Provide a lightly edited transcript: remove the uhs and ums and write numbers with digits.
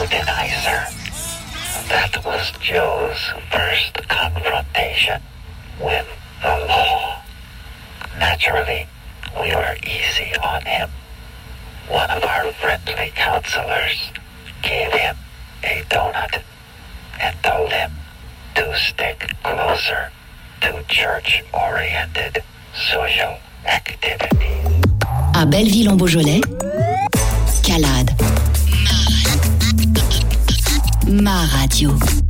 Ludenizer. That was Joe's first confrontation with the law. Naturally, we were easy on him. One of our friendly counselors gave him a donut and told him to stick closer to church-oriented social activities. À Belleville-en-Beaujolais, Calade. Ma radio.